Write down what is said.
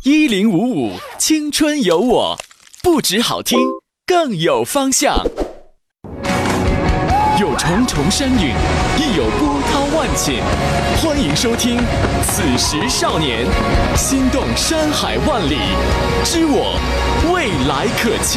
1055青春有我，不止好听，更有方向。有重重山岭，亦有波涛万顷。欢迎收听《此时少年》，心动山海万里，知我未来可期。